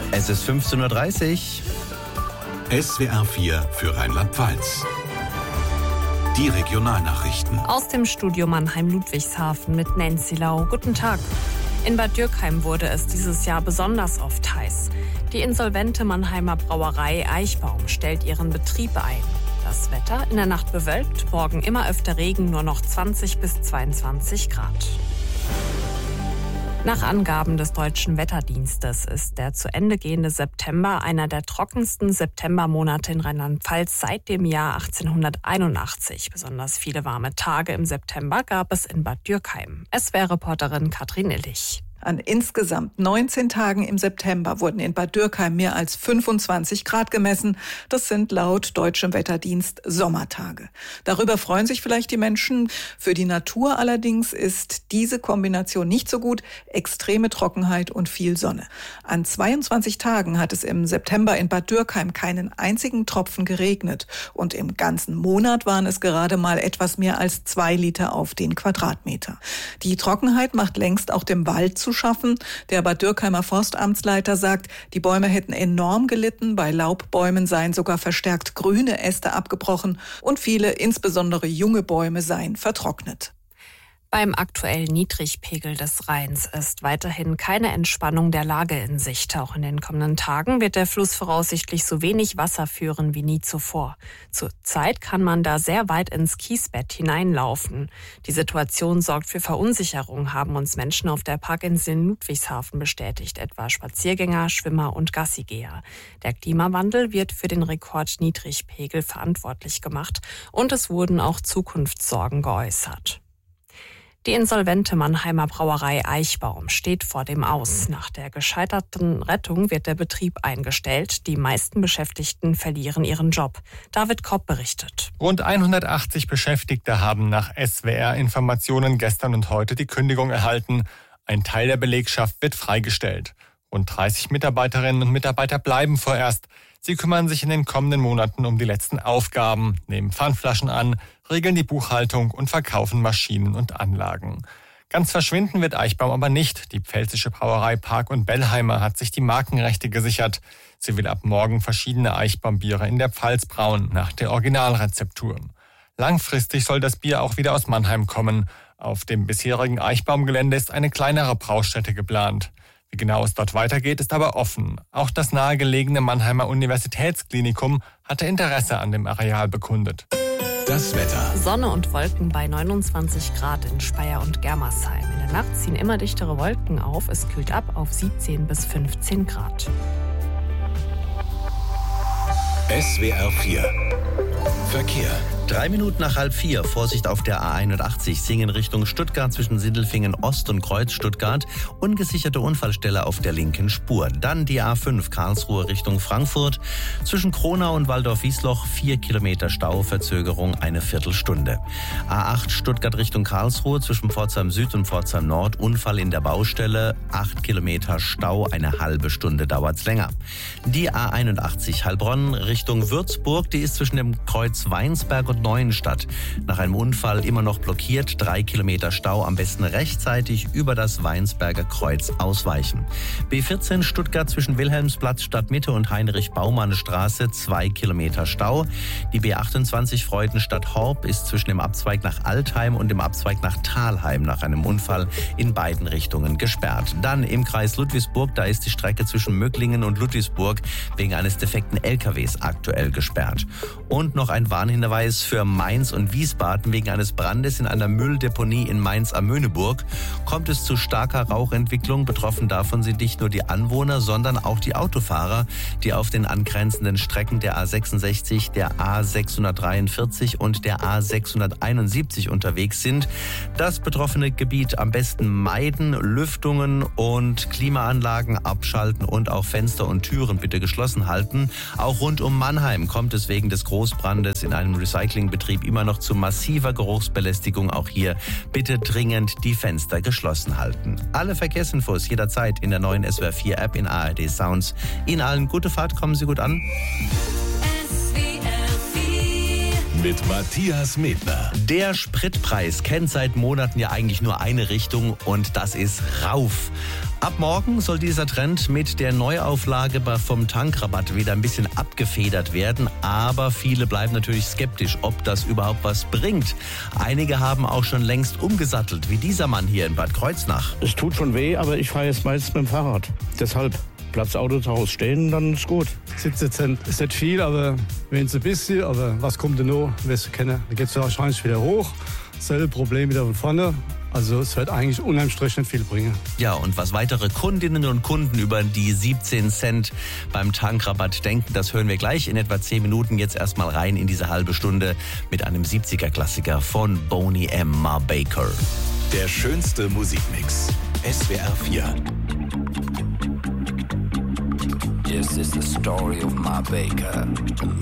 Es ist 15:30 Uhr. SWR 4 für Rheinland-Pfalz. Die Regionalnachrichten. Aus dem Studio Mannheim-Ludwigshafen mit Nancy Lau. Guten Tag. In Bad Dürkheim wurde es dieses Jahr besonders oft heiß. Die insolvente Mannheimer Brauerei Eichbaum stellt ihren Betrieb ein. Das Wetter in der Nacht bewölkt, morgen immer öfter Regen, nur noch 20 bis 22 Grad. Nach Angaben des Deutschen Wetterdienstes ist der zu Ende gehende September einer der trockensten Septembermonate in Rheinland-Pfalz seit dem Jahr 1881. Besonders viele warme Tage im September gab es in Bad Dürkheim. SWR-Reporterin Katrin Illich. An insgesamt 19 Tagen im September wurden in Bad Dürkheim mehr als 25 Grad gemessen. Das sind laut Deutschem Wetterdienst Sommertage. Darüber freuen sich vielleicht die Menschen. Für die Natur allerdings ist diese Kombination nicht so gut. Extreme Trockenheit und viel Sonne. An 22 Tagen hat es im September in Bad Dürkheim keinen einzigen Tropfen geregnet. Und im ganzen Monat waren es gerade mal etwas mehr als 2 Liter auf den Quadratmeter. Die Trockenheit macht längst auch dem Wald zu schaffen. Der Bad Dürkheimer Forstamtsleiter sagt, die Bäume hätten enorm gelitten. Bei Laubbäumen seien sogar verstärkt grüne Äste abgebrochen und viele, insbesondere junge Bäume, seien vertrocknet. Beim aktuellen Niedrigpegel des Rheins ist weiterhin keine Entspannung der Lage in Sicht. Auch in den kommenden Tagen wird der Fluss voraussichtlich so wenig Wasser führen wie nie zuvor. Zurzeit kann man da sehr weit ins Kiesbett hineinlaufen. Die Situation sorgt für Verunsicherung, haben uns Menschen auf der Parkinsel in Ludwigshafen bestätigt, etwa Spaziergänger, Schwimmer und Gassigeher. Der Klimawandel wird für den Rekordniedrigpegel verantwortlich gemacht und es wurden auch Zukunftssorgen geäußert. Die insolvente Mannheimer Brauerei Eichbaum steht vor dem Aus. Nach der gescheiterten Rettung wird der Betrieb eingestellt. Die meisten Beschäftigten verlieren ihren Job. David Kopp berichtet. Rund 180 Beschäftigte haben nach SWR-Informationen gestern und heute die Kündigung erhalten. Ein Teil der Belegschaft wird freigestellt. Rund 30 Mitarbeiterinnen und Mitarbeiter bleiben vorerst. Sie kümmern sich in den kommenden Monaten um die letzten Aufgaben, nehmen Pfandflaschen an, regeln die Buchhaltung und verkaufen Maschinen und Anlagen. Ganz verschwinden wird Eichbaum aber nicht. Die pfälzische Brauerei Park und Bellheimer hat sich die Markenrechte gesichert. Sie will ab morgen verschiedene Eichbaumbiere in der Pfalz brauen, nach der Originalrezeptur. Langfristig soll das Bier auch wieder aus Mannheim kommen. Auf dem bisherigen Eichbaumgelände ist eine kleinere Braustätte geplant. Wie genau es dort weitergeht, ist aber offen. Auch das nahegelegene Mannheimer Universitätsklinikum hatte Interesse an dem Areal bekundet. Das Wetter. Sonne und Wolken bei 29 Grad in Speyer und Germersheim. In der Nacht ziehen immer dichtere Wolken auf. Es kühlt ab auf 17 bis 15 Grad. SWR 4 Verkehr. 3 Minuten nach 3:30. Vorsicht auf der A81 Singen Richtung Stuttgart zwischen Sindelfingen Ost und Kreuz Stuttgart. Ungesicherte Unfallstelle auf der linken Spur. Dann die A5 Karlsruhe Richtung Frankfurt. Zwischen Kronau und Waldorf-Wiesloch 4 Kilometer Stau, Verzögerung eine Viertelstunde. A8 Stuttgart Richtung Karlsruhe zwischen Pforzheim Süd und Pforzheim Nord. Unfall in der Baustelle. 8 Kilometer Stau, eine halbe Stunde dauert's länger. Die A81 Heilbronn Richtung Würzburg. Die ist zwischen dem Kreuz Weinsberg und Neuenstadt. Nach einem Unfall immer noch blockiert, 3 Kilometer Stau, am besten rechtzeitig über das Weinsberger Kreuz ausweichen. B14 Stuttgart zwischen Wilhelmsplatz Stadtmitte und Heinrich-Baumann-Straße, 2 Kilometer Stau. Die B28 Freudenstadt-Horb ist zwischen dem Abzweig nach Altheim und dem Abzweig nach Thalheim nach einem Unfall in beiden Richtungen gesperrt. Dann im Kreis Ludwigsburg, da ist die Strecke zwischen Möglingen und Ludwigsburg wegen eines defekten LKWs aktuell gesperrt. Und noch ein Warnhinweis für Mainz und Wiesbaden. Wegen eines Brandes in einer Mülldeponie in Mainz am Möhneburg kommt es zu starker Rauchentwicklung. Betroffen davon sind nicht nur die Anwohner, sondern auch die Autofahrer, die auf den angrenzenden Strecken der A66, der A643 und der A671 unterwegs sind. Das betroffene Gebiet am besten meiden, Lüftungen und Klimaanlagen abschalten und auch Fenster und Türen bitte geschlossen halten. Auch rund um Mannheim kommt es wegen des Großbrandes in einem Recyclingbetrieb immer noch zu massiver Geruchsbelästigung. Auch hier bitte dringend die Fenster geschlossen halten. Alle Verkehrsinfos jederzeit in der neuen SWR 4 App in ARD Sounds. Ihnen allen gute Fahrt, kommen Sie gut an. Mit Matthias Medner. Der Spritpreis kennt seit Monaten ja eigentlich nur eine Richtung und das ist rauf. Ab morgen soll dieser Trend mit der Neuauflage vom Tankrabatt wieder ein bisschen abgefedert werden. Aber viele bleiben natürlich skeptisch, ob das überhaupt was bringt. Einige haben auch schon längst umgesattelt, wie dieser Mann hier in Bad Kreuznach. Es tut schon weh, aber ich fahre jetzt meistens mit dem Fahrrad. Deshalb bleibt das Auto zu Hause stehen, dann ist gut. 17 Cent ist nicht viel, aber wenn es ein bisschen, aber was kommt denn noch, wirst du kennen. Dann geht es wahrscheinlich wieder hoch. Selbe Problem wieder von vorne. Also es wird eigentlich unterm Strich nicht viel bringen. Ja, und was weitere Kundinnen und Kunden über die 17 Cent beim Tankrabatt denken, das hören wir gleich in etwa 10 Minuten. Jetzt erstmal rein in diese halbe Stunde mit einem 70er-Klassiker von Boney M. Ma Baker. Der schönste Musikmix. SWR 4. This is the story of Ma Baker,